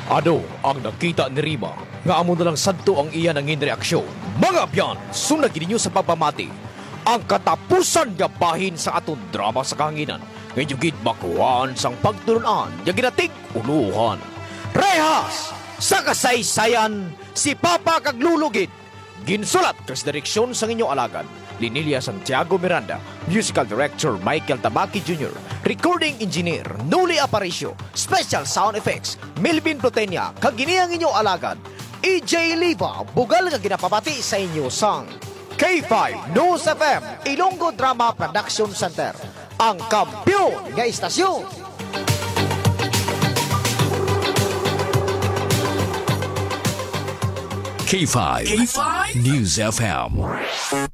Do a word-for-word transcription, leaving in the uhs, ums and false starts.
Ano ang nakita ni Rima? Nga amo na lang sadto ang iya nangin reaksyon. Mga byan, sunod gini nyo sa pagpamati. Ang katapusan nga bahin sa atong drama sa kahanginan. Ngayon gid makuhaan sang pagtulunan, yung ginatig uluhan. Rehas! Sa kasaysayan, si Papa Kaglulugid. Ginsulat kas direksyon sa inyong alagad. Linilia Santiago Miranda, Musical Director Michael Tabaki Junior, Recording Engineer Nuli Aparicio, Special Sound Effects Melvin Plotenia, kaginiyang inyong alagad E J Liva, bugal nga ginapapati sa inyo sang K five News F M, Ilonggo Drama Production Center, ang kampiyon nga istasyon. K five, K five News F M.